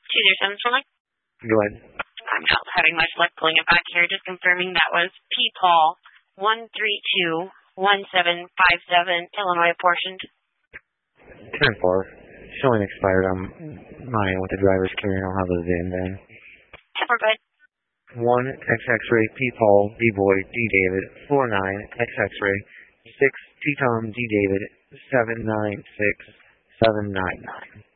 207 Go ahead. I'm not having much luck pulling it back here. Just confirming that was P. Paul 1321757 Illinois apportioned. 10-4. Showing expired on mine with the driver's carrying. I'll have those in then. We're good. 1 X-Ray P. Paul D. Boy D. David 49 X-Ray 6 T. Tom D. David 796799.